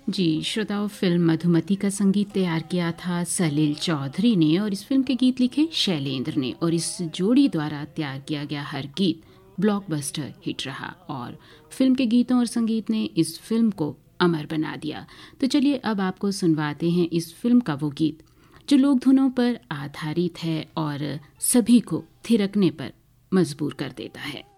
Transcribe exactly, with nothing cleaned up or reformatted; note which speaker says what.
Speaker 1: जी श्रोताओं, फिल्म मधुमती का संगीत तैयार किया था सलील चौधरी ने और इस फिल्म के गीत लिखे शैलेंद्र ने। और इस जोड़ी द्वारा तैयार किया गया हर गीत ब्लॉकबस्टर हिट रहा और फिल्म के गीतों और संगीत ने इस फिल्म को अमर बना दिया। तो चलिए अब आपको सुनवाते हैं इस फिल्म का वो गीत जो लोक धुनों पर आधारित है और सभी को थिरकने पर मजबूर कर देता है।